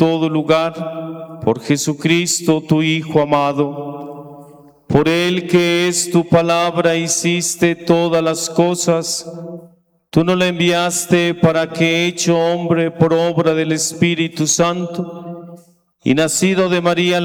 todo lugar, por Jesucristo, tu Hijo amado. Por él, que es tu palabra, hiciste todas las cosas. Tú no la enviaste para que, hecho hombre por obra del Espíritu Santo y nacido de María